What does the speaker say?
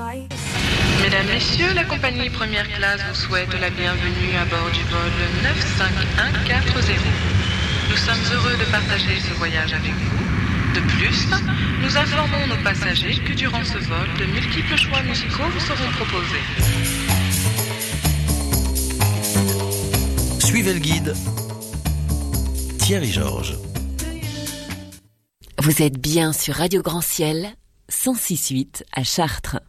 Mesdames, Messieurs, la compagnie première classe vous souhaite la bienvenue à bord du vol 95140. Nous sommes heureux de partager ce voyage avec vous. De plus, nous informons nos passagers que durant ce vol, de multiples choix musicaux vous seront proposés. Suivez le guide. Thierry Georges. Vous êtes bien sur Radio Grand Ciel, 106.8 à Chartres.